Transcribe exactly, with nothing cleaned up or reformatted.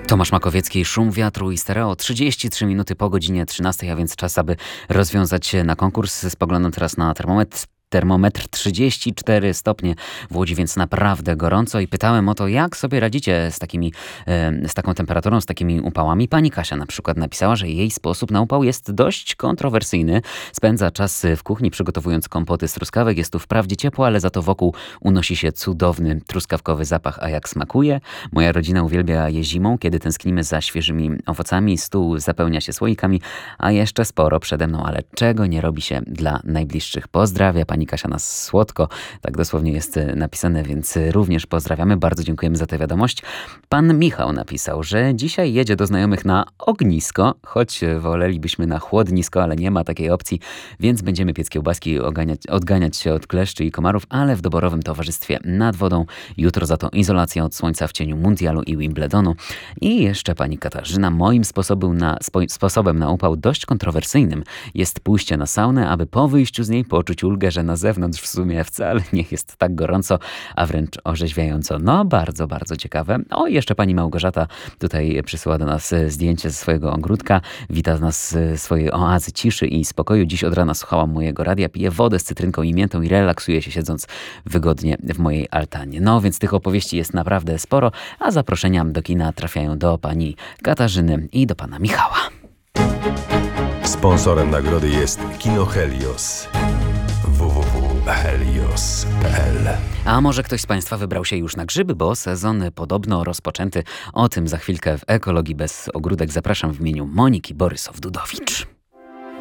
Tomasz Makowiecki, Szum wiatru i stereo. trzydzieści trzy minuty po godzinie trzynastej, a więc czas, aby rozwiązać się na konkurs. Spoglądam teraz na termometr. Termometr trzydzieści cztery stopnie w Łodzi, więc naprawdę gorąco i pytałem o to, jak sobie radzicie z takimi, z taką temperaturą, z takimi upałami. Pani Kasia na przykład napisała, że jej sposób na upał jest dość kontrowersyjny. Spędza czas w kuchni przygotowując kompoty z truskawek. Jest tu wprawdzie ciepło, ale za to wokół unosi się cudowny truskawkowy zapach. A jak smakuje? Moja rodzina uwielbia je zimą, kiedy tęsknimy za świeżymi owocami. Stół zapełnia się słoikami, a jeszcze sporo przede mną, ale czego nie robi się dla najbliższych. Pozdrawia pani Kasia nas słodko, tak dosłownie jest napisane, więc również pozdrawiamy. Bardzo dziękujemy za tę wiadomość. Pan Michał napisał, że dzisiaj jedzie do znajomych na ognisko, choć wolelibyśmy na chłodnisko, ale nie ma takiej opcji, więc będziemy piec kiełbaski, oganiać, odganiać się od kleszczy i komarów, ale w doborowym towarzystwie nad wodą. Jutro za to izolacja od słońca w cieniu mundialu i Wimbledonu. I jeszcze pani Katarzyna, moim sposobem na, spo, sposobem na upał dość kontrowersyjnym jest pójście na saunę, aby po wyjściu z niej poczuć ulgę, że na zewnątrz w sumie wcale nie jest tak gorąco, a wręcz orzeźwiająco. No, bardzo, bardzo ciekawe. O, jeszcze pani Małgorzata tutaj przysyła do nas zdjęcie ze swojego ogródka. Wita nas z swojej oazy ciszy i spokoju. Dziś od rana słuchałam mojego radia, piję wodę z cytrynką i miętą i relaksuję się siedząc wygodnie w mojej altanie. No, więc tych opowieści jest naprawdę sporo, a zaproszenia do kina trafiają do pani Katarzyny i do pana Michała. Sponsorem nagrody jest Kino Helios. w w w kropka helios kropka p l. A może ktoś z państwa wybrał się już na grzyby, bo sezon podobno rozpoczęty. O tym za chwilkę w Ekologii bez ogródek. Zapraszam w imieniu Moniki Borysow-Dudowicz.